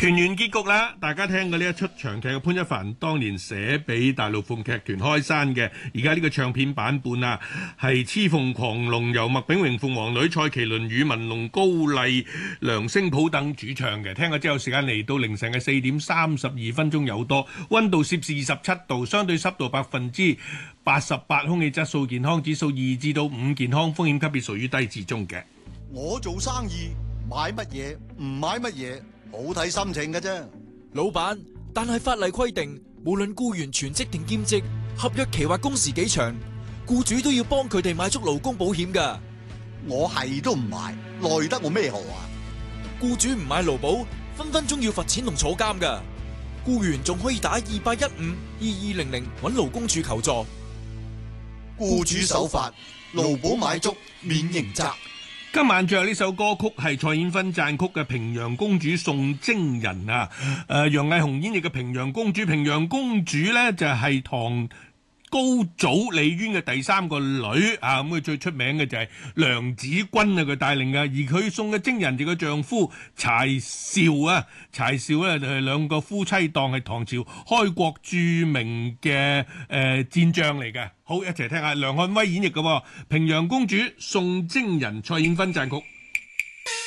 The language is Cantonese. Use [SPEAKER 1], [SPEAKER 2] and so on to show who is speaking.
[SPEAKER 1] 團圓結局啦！大家聽過呢一出長劇嘅潘一帆當年寫俾大陸鳳劇團開山嘅，而家呢個唱片版本啊，係雌鳳狂龍由麥炳榮、鳳凰女、蔡麒麟、宇文龍、高麗、梁聲普等主唱嘅。聽過之後，時間嚟到凌晨嘅4:32有多，溫度攝氏27度，相對濕度88%，空氣質素健康指數2至到5，健康風險級別屬於低至中嘅。
[SPEAKER 2] 我做生意買乜嘢唔買乜嘢，好睇心情嘅啫。
[SPEAKER 3] 老闆，但係法例規定，無論僱員全職定兼職，合約期或工時幾長，僱主都要幫佢哋買足勞工保險㗎。
[SPEAKER 2] 我係都唔買，奈得我咩何啊？
[SPEAKER 3] 僱主唔買勞保，分分鐘要罰錢同坐監㗎。僱員仲可以打28152200揾勞工處求助。
[SPEAKER 2] 僱主守法，勞保買足，免刑責。
[SPEAKER 1] 今晚最後呢首歌曲係蔡衍芬撰曲嘅《平陽公主送征人》啊，楊藝雄演繹嘅平陽公主。平陽公主呢就係唐高祖李淵嘅第3個女啊，咁佢最出名嘅就係梁子軍啊，佢帶領嘅，而佢送嘅征人就個丈夫柴紹啊，柴紹咧就係兩個夫妻檔，係唐朝開國著名嘅戰將嚟嘅。好，一齊聽下梁漢威演繹嘅《平陽公主送征人》，蔡衍芬撰曲。